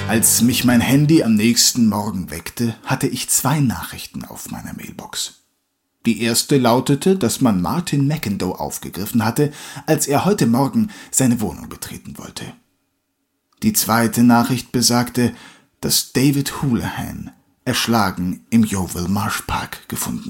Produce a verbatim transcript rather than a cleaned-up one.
Als mich mein Handy am nächsten Morgen weckte, hatte ich zwei Nachrichten auf meiner Mailbox. Die erste lautete, dass man Martin McIndoe aufgegriffen hatte, als er heute Morgen seine Wohnung betreten wollte. Die zweite Nachricht besagte, dass David Houlihan erschlagen im Yeovil Marsh Park gefunden